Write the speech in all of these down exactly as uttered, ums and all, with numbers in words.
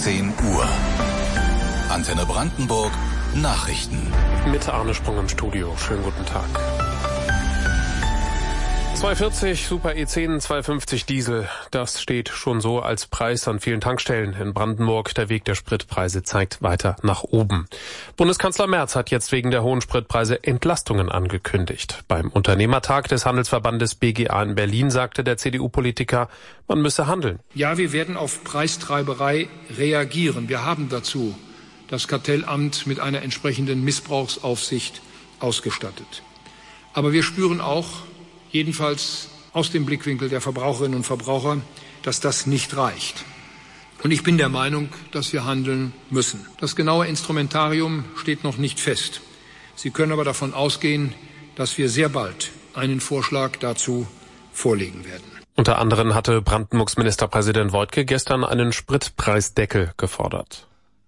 zehn Uhr. Antenne Brandenburg Nachrichten. Mit Arne Sprung im Studio. Schönen guten Tag. zwei vierzig Super E zehn, zwei fünfzig Diesel. Das steht schon so als Preis an vielen Tankstellen in Brandenburg. Der Weg der Spritpreise zeigt weiter nach oben. Bundeskanzler Merz hat jetzt wegen der hohen Spritpreise Entlastungen angekündigt. Beim Unternehmertag des Handelsverbandes B G A in Berlin sagte der C D U-Politiker, man müsse handeln. Ja, wir werden auf Preistreiberei reagieren. Wir haben dazu das Kartellamt mit einer entsprechenden Missbrauchsaufsicht ausgestattet. Aber wir spüren auch, jedenfalls aus dem Blickwinkel der Verbraucherinnen und Verbraucher, dass das nicht reicht. Und ich bin der Meinung, dass wir handeln müssen. Das genaue Instrumentarium steht noch nicht fest. Sie können aber davon ausgehen, dass wir sehr bald einen Vorschlag dazu vorlegen werden. Unter anderem hatte Brandenburgs Ministerpräsident Woidke gestern einen Spritpreisdeckel gefordert.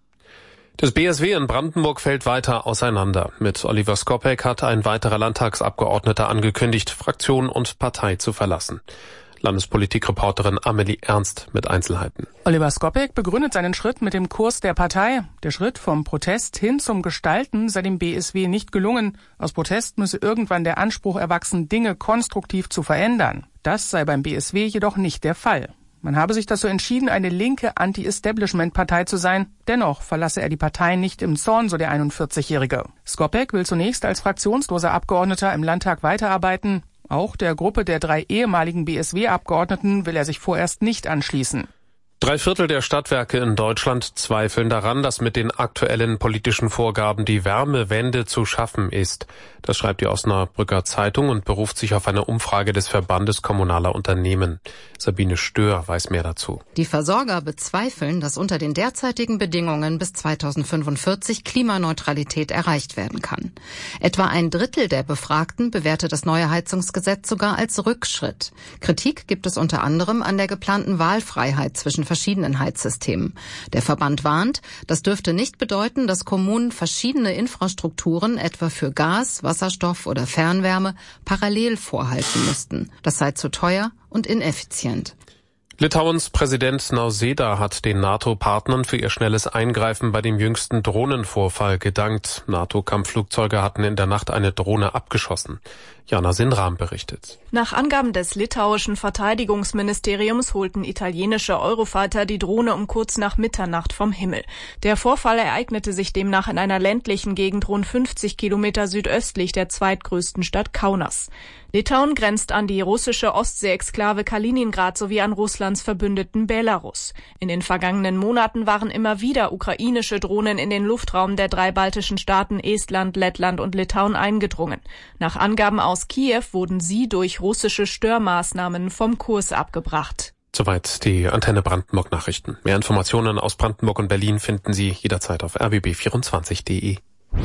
Das B S W in Brandenburg fällt weiter auseinander. Mit Oliver Skopek hat ein weiterer Landtagsabgeordneter angekündigt, Fraktion und Partei zu verlassen. Landespolitikreporterin Amelie Ernst mit Einzelheiten. Oliver Skopek begründet seinen Schritt mit dem Kurs der Partei. Der Schritt vom Protest hin zum Gestalten sei dem B S W nicht gelungen. Aus Protest müsse irgendwann der Anspruch erwachsen, Dinge konstruktiv zu verändern. Das sei beim B S W jedoch nicht der Fall. Man habe sich dazu entschieden, eine linke Anti-Establishment-Partei zu sein. Dennoch verlasse er die Partei nicht im Zorn, so der einundvierzigjährige. Skopek will zunächst als fraktionsloser Abgeordneter im Landtag weiterarbeiten. Auch der Gruppe der drei ehemaligen B S W-Abgeordneten will er sich vorerst nicht anschließen. Drei Viertel der Stadtwerke in Deutschland zweifeln daran, dass mit den aktuellen politischen Vorgaben die Wärmewende zu schaffen ist. Das schreibt die Osnabrücker Zeitung und beruft sich auf eine Umfrage des Verbandes kommunaler Unternehmen. Sabine Stör weiß mehr dazu. Die Versorger bezweifeln, dass unter den derzeitigen Bedingungen bis zweitausendfünfundvierzig Klimaneutralität erreicht werden kann. Etwa ein Drittel der Befragten bewertet das neue Heizungsgesetz sogar als Rückschritt. Kritik gibt es unter anderem an der geplanten Wahlfreiheit zwischen verschiedenen Heizsystemen. Der Verband warnt, das dürfte nicht bedeuten, dass Kommunen verschiedene Infrastrukturen, etwa für Gas, Wasserstoff oder Fernwärme, parallel vorhalten müssten. Das sei zu teuer und ineffizient. Litauens Präsident Nausėda hat den NATO-Partnern für ihr schnelles Eingreifen bei dem jüngsten Drohnenvorfall gedankt. NATO-Kampfflugzeuge hatten in der Nacht eine Drohne abgeschossen. Jana Sindram berichtet. Nach Angaben des litauischen Verteidigungsministeriums holten italienische Eurofighter die Drohne um kurz nach Mitternacht vom Himmel. Der Vorfall ereignete sich demnach in einer ländlichen Gegend rund fünfzig Kilometer südöstlich der zweitgrößten Stadt Kaunas. Litauen grenzt an die russische Ostsee-Exklave Kaliningrad sowie an Russlands Verbündeten Belarus. In den vergangenen Monaten waren immer wieder ukrainische Drohnen in den Luftraum der drei baltischen Staaten Estland, Lettland und Litauen eingedrungen. Nach Angaben aus Kiew wurden sie durch russische Störmaßnahmen vom Kurs abgebracht. Soweit die Antenne Brandenburg Nachrichten. Mehr Informationen aus Brandenburg und Berlin finden Sie jederzeit auf r b b vierundzwanzig punkt d e.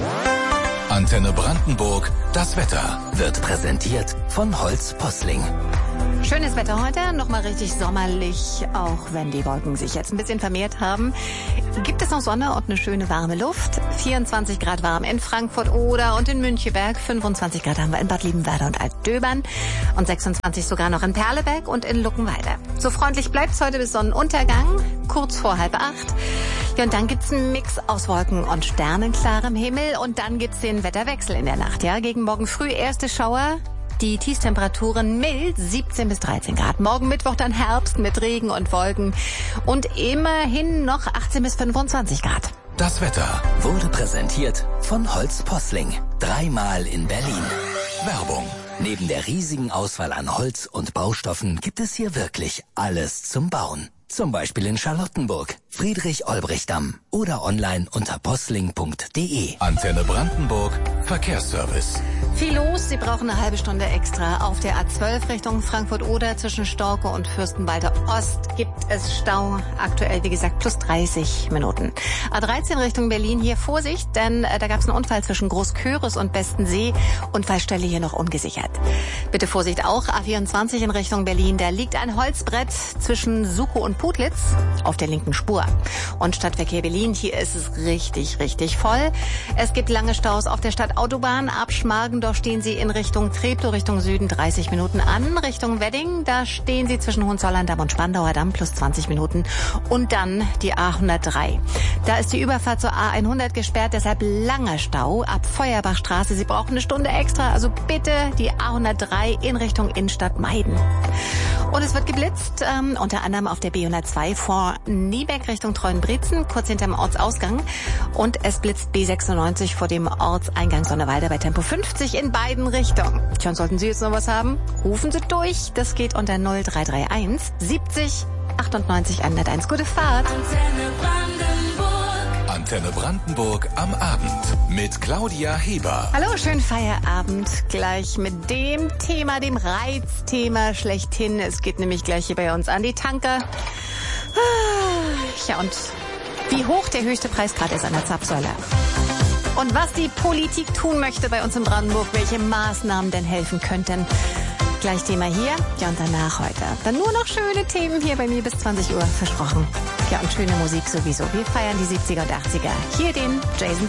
Antenne Brandenburg, das Wetter wird präsentiert von Holz Posling. Schönes Wetter heute, nochmal richtig sommerlich, auch wenn die Wolken sich jetzt ein bisschen vermehrt haben. Gibt es noch Sonne und eine schöne warme Luft. vierundzwanzig Grad warm in Frankfurt oder und in Müncheberg. fünfundzwanzig Grad haben wir in Bad Liebenwerda und Altdöbern. Und sechsundzwanzig sogar noch in Perleberg und in Luckenwalde. So freundlich bleibt es heute bis Sonnenuntergang, kurz vor halb acht. Ja, und dann gibt's einen Mix aus Wolken und sternenklarem Himmel. Und dann gibt's den Wetterwechsel in der Nacht. Ja, gegen morgen früh erste Schauer. Die Tiefstemperaturen mild, siebzehn bis dreizehn Grad. Morgen Mittwoch dann Herbst mit Regen und Wolken und immerhin noch achtzehn bis fünfundzwanzig Grad. Das Wetter wurde präsentiert von Holz Posling. Dreimal in Berlin. Werbung. Neben der riesigen Auswahl an Holz und Baustoffen gibt es hier wirklich alles zum Bauen. Zum Beispiel in Charlottenburg, Friedrich-Olbrich-Damm oder online unter posling punkt d e. Antenne Brandenburg, Verkehrsservice. Viel los, Sie brauchen eine halbe Stunde extra. Auf der A zwölf Richtung Frankfurt-Oder zwischen Storke und Fürstenwalde Ost gibt es Stau. Aktuell, wie gesagt, plus dreißig Minuten. A dreizehn Richtung Berlin, hier Vorsicht, denn äh, da gab es einen Unfall zwischen Großköris und Bestensee. Unfallstelle hier noch ungesichert. Bitte Vorsicht auch, A vierundzwanzig in Richtung Berlin. Da liegt ein Holzbrett zwischen Sukow und Putlitz auf der linken Spur. Uhr. Und Stadtverkehr Berlin, hier ist es richtig, richtig voll. Es gibt lange Staus auf der Stadtautobahn. Ab Schmargendorf stehen Sie in Richtung Treptow, Richtung Süden dreißig Minuten an. Richtung Wedding, da stehen Sie zwischen Hohenzollern-Damm und Spandauer Damm plus zwanzig Minuten. Und dann die A hundertdrei. Da ist die Überfahrt zur A hundert gesperrt, deshalb langer Stau ab Feuerbachstraße. Sie brauchen eine Stunde extra, also bitte die A hundertdrei in Richtung Innenstadt meiden. Und es wird geblitzt, ähm, unter anderem auf der B hundertzwei vor Niebeck Richtung Treuenbrietzen, kurz hinterm Ortsausgang. Und es blitzt B sechsundneunzig vor dem Ortseingang Sonnewalde bei Tempo fünfzig in beiden Richtungen. Tja, und sollten Sie jetzt noch was haben, rufen Sie durch. Das geht unter null drei drei eins siebzig achtundneunzig hunderteins. Gute Fahrt. Antenne Brandenburg. Antenne Brandenburg am Abend mit Claudia Heber. Hallo, schönen Feierabend. Gleich mit dem Thema, dem Reizthema schlechthin. Es geht nämlich gleich hier bei uns an die Tanker. Ja, und wie hoch der höchste Preis gerade ist an der Zapfsäule. Und was die Politik tun möchte bei uns in Brandenburg, welche Maßnahmen denn helfen könnten. Gleich Thema hier, ja, und danach heute. Dann nur noch schöne Themen hier bei mir bis zwanzig Uhr, versprochen. Ja, und schöne Musik sowieso. Wir feiern die siebziger und achtziger. Hier den Jason